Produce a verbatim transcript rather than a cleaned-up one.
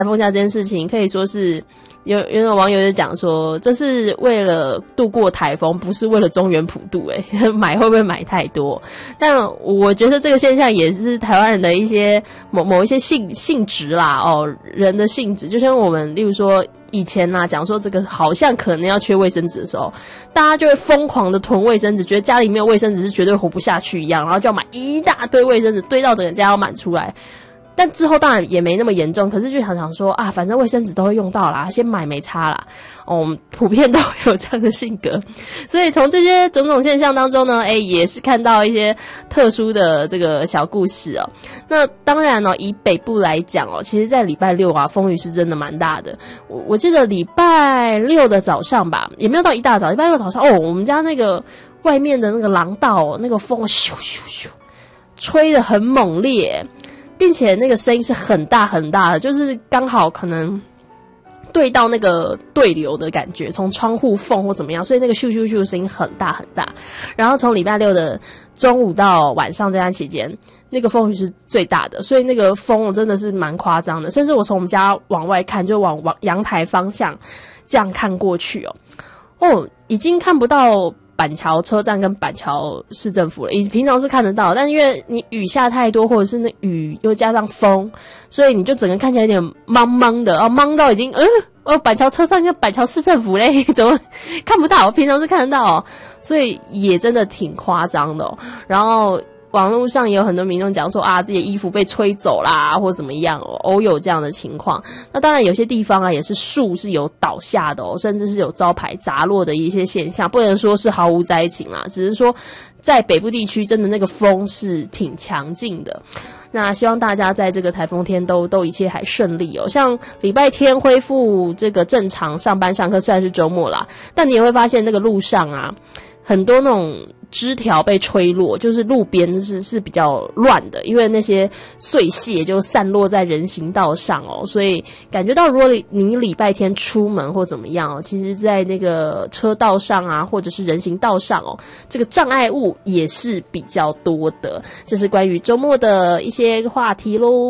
台风假这件事情可以说是有有网友就讲说，这是为了度过台风，不是为了中原普渡。诶，买会不会买太多？但我觉得这个现象也是台湾人的一些某某一些性性质啦，哦，人的性质，就像我们例如说以前啊讲说这个好像可能要缺卫生纸的时候，大家就会疯狂的囤卫生纸，觉得家里没有卫生纸是绝对活不下去一样，然后就要买一大堆卫生纸，堆到整个家要满出来。但之后当然也没那么严重，可是就想想说啊，反正卫生纸都会用到啦，先买没差啦。哦，我们普遍都有这样的性格，所以从这些种种现象当中呢，诶，也是看到一些特殊的这个小故事哦。那当然哦，以北部来讲哦，其实在礼拜六啊，风雨是真的蛮大的。我我记得礼拜六的早上吧，也没有到一大早，礼拜六早上哦，我们家那个外面的那个廊道哦，那个风咻咻咻吹得很猛烈。并且那个声音是很大很大的，就是刚好可能对到那个对流的感觉，从窗户缝或怎么样，所以那个咻咻咻的声音很大很大。然后从礼拜六的中午到晚上这段期间，那个风雨是最大的，所以那个风真的是蛮夸张的。甚至我从我们家往外看，就往往阳台方向这样看过去哦，哦，已经看不到板桥车站跟板桥市政府了，你平常是看得到，但因为你雨下太多，或者是那雨又加上风，所以你就整个看起来有点茫茫的，哦，茫到已经，嗯，哦，板桥车站跟板桥市政府嘞，怎么看不到？我平常是看得到哦，所以也真的挺夸张的哦。然后网络上也有很多民众讲说啊，自己的衣服被吹走啦，或怎么样哦，偶有这样的情况。那当然有些地方啊，也是树是有倒下的哦，甚至是有招牌砸落的一些现象，不能说是毫无灾情啦，只是说在北部地区真的那个风是挺强劲的。那希望大家在这个台风天都都一切还顺利哦。像礼拜天恢复这个正常上班上课，虽然是周末啦，但你也会发现那个路上啊，很多那种枝条被吹落，就是路边是是比较乱的，因为那些碎屑就散落在人行道上哦，所以感觉到如果你礼拜天出门或怎么样哦，其实在那个车道上啊，或者是人行道上哦，这个障碍物也是比较多的。这是关于周末的一些话题咯。